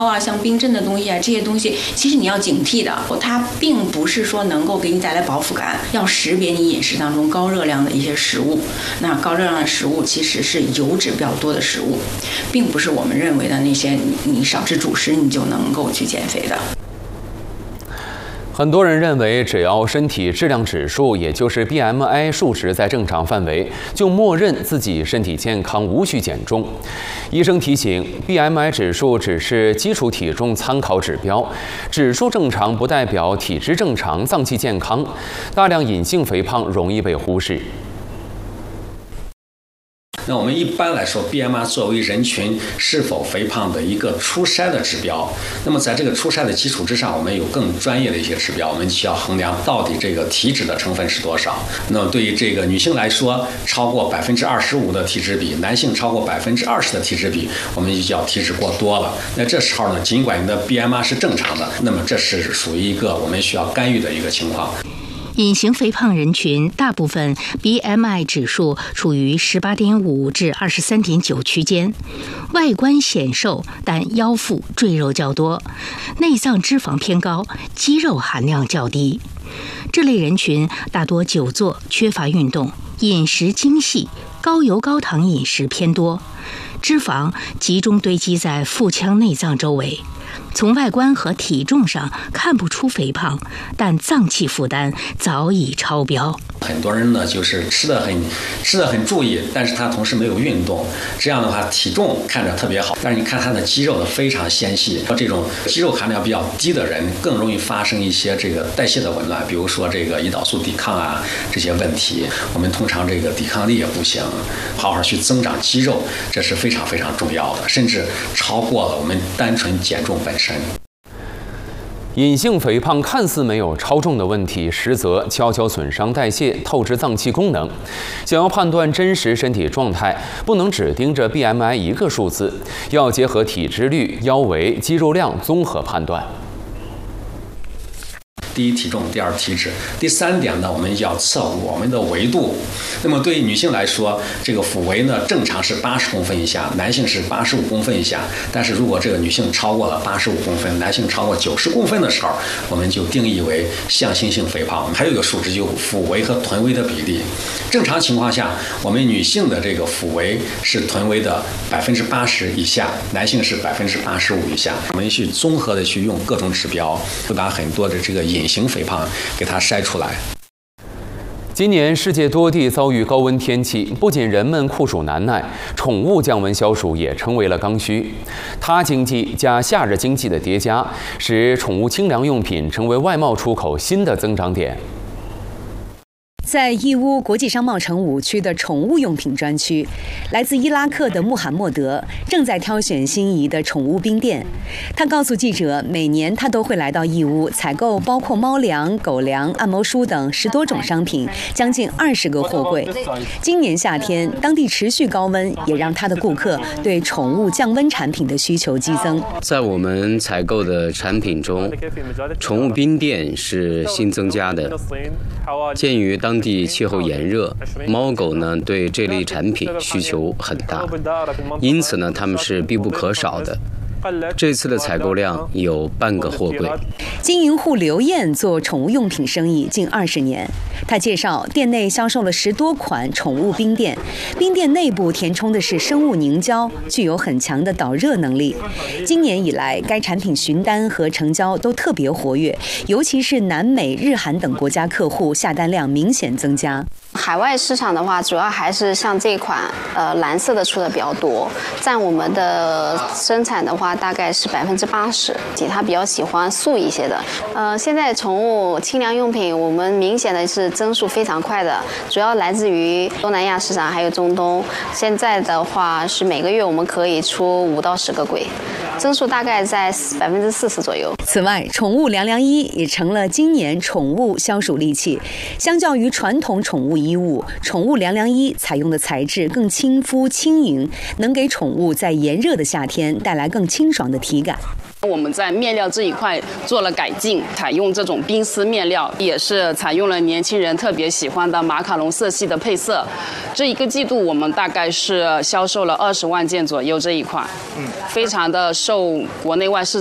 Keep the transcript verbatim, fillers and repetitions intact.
啊，像冰镇的东西啊，这些东西其实你要警惕的，它并不是说能够给你带来饱腹感，要识别你饮食当中高热量的一些食物。那高热量的食物其实是油脂比较多的食物，并不是我们认为的那些你你少吃主食你就能够去减肥的。 很多人认为，只要身体质量指数，也就是 B M I 数值在正常范围，就默认自己身体健康，无需减重。医生提醒 ，B M I 指数只是基础体重参考指标，指数正常不代表体质正常、脏器健康。大量隐性肥胖容易被忽视。 那我们一般来说 ，B M I 作为人群是否肥胖的一个初筛的指标。那么在这个初筛的基础之上，我们有更专业的一些指标，我们需要衡量到底这个体脂的成分是多少。那么对于这个女性来说，超过百分之二十五的体脂比，男性超过百分之二十的体脂比，我们就叫体脂过多了。那这时候呢，尽管你的 B M I 是正常的，那么这是属于一个我们需要干预的一个情况。 隐形肥胖人群大部分 B M I 指数处于十八点五至二十三点九区间，外观显瘦，但腰腹赘肉较多，内脏脂肪偏高，肌肉含量较低。这类人群大多久坐，缺乏运动，饮食精细，高油高糖饮食偏多，脂肪集中堆积在腹腔内脏周围。从外观和体重上看不出肥胖，但脏器负担早已超标。 很多人呢，就是吃的很吃的很注意，但是他同时没有运动，这样的话体重看着特别好，但是你看他的肌肉呢非常纤细。这种肌肉含量比较低的人，更容易发生一些这个代谢的紊乱，比如说这个胰岛素抵抗啊这些问题。我们通常这个抵抗力也不行，好好去增长肌肉，这是非常非常重要的，甚至超过了我们单纯减重本身。 隐性肥胖看似没有超重的问题，实则悄悄损伤代谢，透支脏器功能。想要判断真实身体状态，不能只盯着 B M I 一个数字，要结合体脂率、腰围、肌肉量综合判断。 第一体重，第二体脂，第三点呢，我们要测我们的维度。那么对于女性来说，这个腹围呢正常是八十公分以下，男性是八十五公分以下。但是如果这个女性超过了八十五公分，男性超过九十公分的时候，我们就定义为向心性肥胖。还有一个数值就腹围和臀围的比例。正常情况下，我们女性的这个腹围是臀围的百分之八十以下，男性是百分之八十五以下。我们去综合的去用各种指标，就把很多的这个隐形肥胖给它筛出来。 今年世界多地遭遇高温天气，不仅人们酷暑难耐，宠物降温消暑也成为了刚需。它经济加夏日经济的叠加，使宠物清凉用品成为外贸出口新的增长点。 在义乌国际商贸城五区的宠物用品专区，来自伊拉克的穆罕默德正在挑选心仪的宠物冰店。他告诉记者，每年他都会来到义乌采购包括猫粮、狗粮、按摩梳等十多种商品，将近二十个货柜。今年夏天，当地持续高温，也让他的顾客对宠物降温产品的需求激增。 在我们采购的产品中，宠物冰店是新增加的。鉴于当地气候炎热，猫狗呢对这类产品需求很大，因此呢它们是必不可少的。这次的采购量有半个货柜。 经营户刘燕做宠物用品生意近二十年，他介绍，店内销售了十多款宠物冰垫，冰垫内部填充的是生物凝胶，具有很强的导热能力。今年以来，该产品询单和成交都特别活跃，尤其是南美、日韩等国家客户下单量明显增加。 海外市场的话，主要还是像这款呃蓝色的出的比较多，占我们的生产的话大概是百分之八十。它比较喜欢素一些的。呃，现在宠物清凉用品，我们明显的是增速非常快的，主要来自于东南亚市场还有中东。现在的话是每个月我们可以出五到十个柜，增速大概在百分之四十左右。 此外，宠物凉凉衣也成了今年宠物消暑利器。相较于传统宠物衣物，宠物凉凉衣采用的材质更亲肤轻盈，能给宠物在炎热的夏天带来更轻清爽的体感。 我们在面料这一块做了改进，采用这种冰丝面料，也是采用了年轻人特别喜欢的马卡龙色系的配色。这一个季度我们大概是销售了二十万件左右这一款，嗯，非常的受国内外市